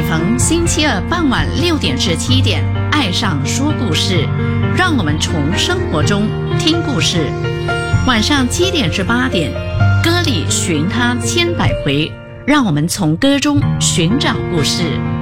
逢星期二傍晚6点至7点，爱上说故事，让我们从生活中听故事。晚上7点至8点，歌里寻他千百回，让我们从歌中寻找故事。